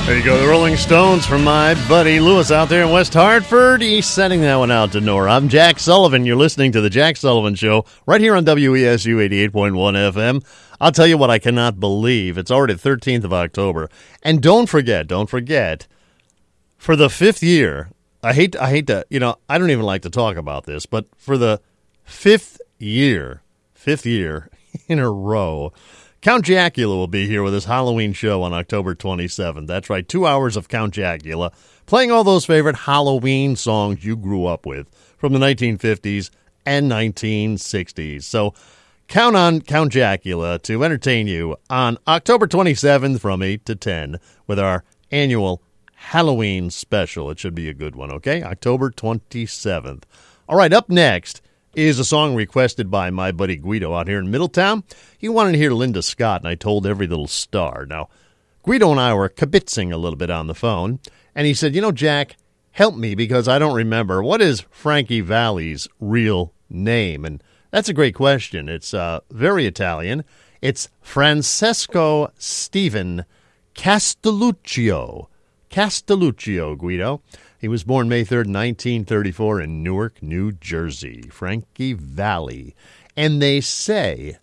There you go, the Rolling Stones from my buddy Lewis out there in West Hartford. He's sending that one out to Nora. I'm Jack Sullivan. You're listening to The Jack Sullivan Show right here on WESU 88.1 FM. I'll tell you what I cannot believe. It's already the 13th of October. And don't forget, for the fifth year, I hate to, I don't even like to talk about this, but for the fifth year in a row, Count Jackula will be here with his Halloween show on October 27th. That's right, 2 hours of Count Jackula, playing all those favorite Halloween songs you grew up with from the 1950s and 1960s. So count on Count Jackula to entertain you on October 27th from 8 to 10 with our annual Halloween special. It should be a good one, okay? October 27th. All right, up next is a song requested by my buddy Guido out here in Middletown. He wanted to hear Linda Scott, and I told every little star. Now, Guido and I were kibitzing a little bit on the phone, and he said, Jack, help me because I don't remember. What is Frankie Valli's real name? And that's a great question. It's very Italian. It's Francesco Stephen Castelluccio. Castelluccio, Guido. He was born May 3rd, 1934 in Newark, New Jersey. Frankie Valli. And they say,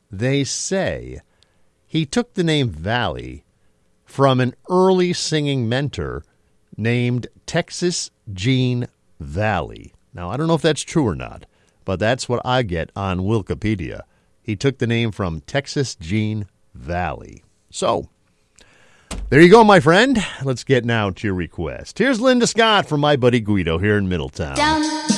he took the name Valli from an early singing mentor named Texas Gene Valli. Now, I don't know if that's true or not, but that's what I get on Wikipedia. He took the name from Texas Gene Valli. So, there you go, my friend. Let's get now to your request. Here's Linda Scott from my buddy Guido here in Middletown. Down